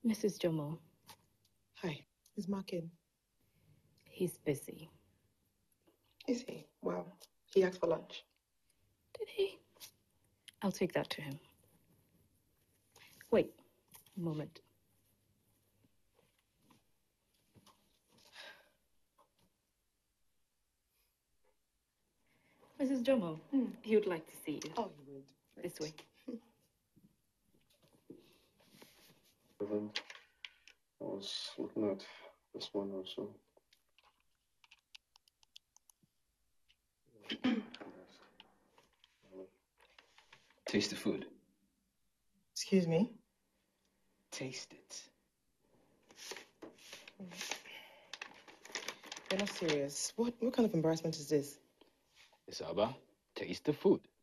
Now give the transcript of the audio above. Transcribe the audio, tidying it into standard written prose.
Mrs. Jomo. Hi. Is Mark in? He's busy. Is he? Wow. He asked for lunch. Did he? I'll take that to him. Wait a moment. Mrs. Jomo, he would like to see you. Oh, he would. This way. I was looking at this one also. Taste the food. Excuse me? Taste it. You're not serious. What kind of embarrassment is this? Isaba, taste the food.